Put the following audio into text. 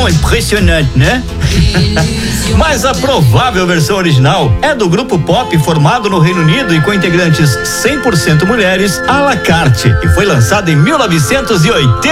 som impressionante, né? Mas a provável versão original é do grupo pop formado no Reino Unido e com integrantes 100% mulheres, à la carte, e foi lançado em 1980.